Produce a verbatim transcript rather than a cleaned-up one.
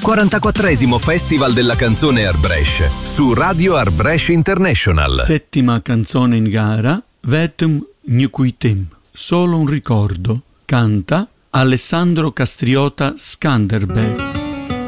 quarantaquattresimo Festival della canzone Arbresh su Radio Arbresh International. Settima canzone in gara, Vetum Njukuitim, solo un ricordo, canta Alessandro Castriota Skanderbeg.